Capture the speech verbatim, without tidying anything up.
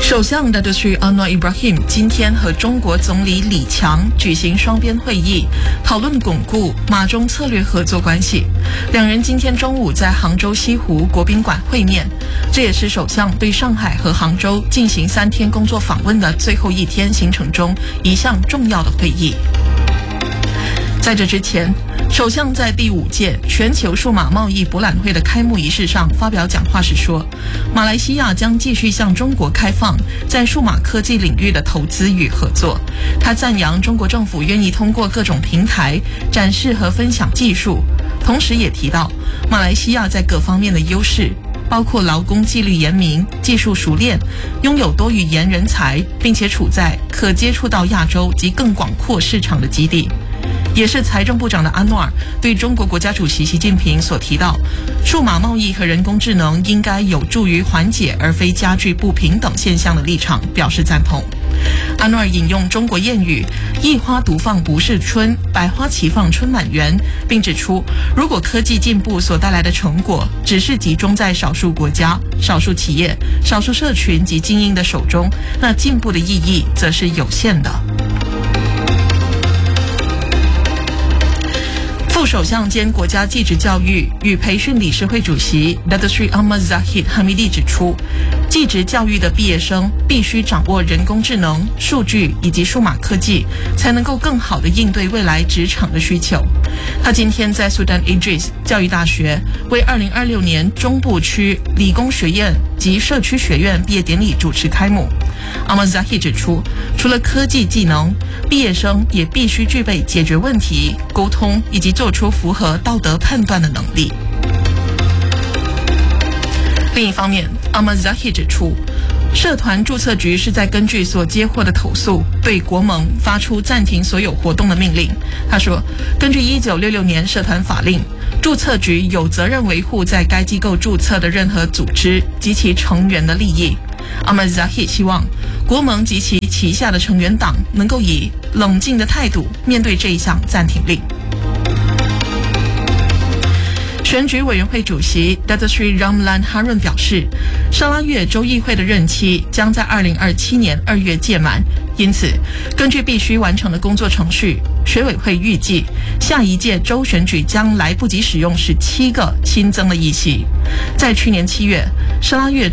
首相 Datuk Seri Anwar Ibrahim 今天和中国总理李强举行双边会议，讨论巩固马中策略合作关系。两人今天中午在杭州西湖国宾馆会面，这也是首相对上海和杭州进行三天工作访问的最后一天行程中一项重要的会议。在这之前，首相在第五届全球数码贸易博览会的开幕仪式上发表讲话时说，马来西亚将继续向中国开放在数码科技领域的投资与合作。他赞扬中国政府愿意通过各种平台展示和分享技术，同时也提到马来西亚在各方面的优势，包括劳工纪律严明、技术熟练，拥有多语言人才，并且处在可接触到亚洲及更广阔市场的基地。也是财政部长的安诺尔对中国国家主席习近平所提到数码贸易和人工智能应该有助于缓解而非加剧不平等现象的立场表示赞同。安诺尔引用中国谚语“一花独放不是春，百花齐放春满园”，并指出，如果科技进步所带来的成果只是集中在少数国家、少数企业、少数社群及精英的手中，那进步的意义则是有限的。副首相兼国家技职教育与培训理事会主席 Datuk Seri Ahmad Zahid Hamidi 指出，技职教育的毕业生必须掌握人工智能、数据以及数码科技，才能够更好地应对未来职场的需求。他今天在 Sultan Idris 教育大学为二零二六年中部区理工学院及社区学院毕业典礼主持开幕。Ahmad Zahid 指出，除了科技技能，毕业生也必须具备解决问题、沟通以及做出符合道德判断的能力。另一方面 Ahmad Zahid 指出，社团注册局是在根据所接获的投诉，对国盟发出暂停所有活动的命令。他说，根据一九六六年社团法令，注册局有责任维护在该机构注册的任何组织及其成员的利益。Ahmad Zahid 希望国盟及其旗下的成员党能够以冷静的态度面对这一项暂停令。选举委员会主席 Datuk Seri Ramlan Harun 表示，沙拉越州议会的任期将在二零二七年二月届满，因此根据必须完成的工作程序，选委会预计下一届州选举将来不及使用十七个新增的议席。在去年七月，沙拉越